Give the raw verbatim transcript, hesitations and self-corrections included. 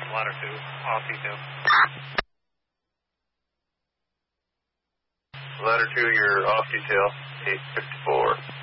ladder two, off detail. Ladder two, you're off detail, eight fifty-four.